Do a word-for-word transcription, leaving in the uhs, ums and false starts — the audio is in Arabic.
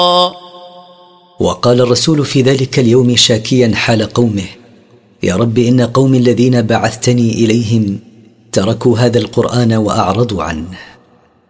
وقال الرسول في ذلك اليوم شاكيا حال قومه: يا رب إن قوم الذين بعثتني إليهم تركوا هذا القرآن وأعرضوا عنه.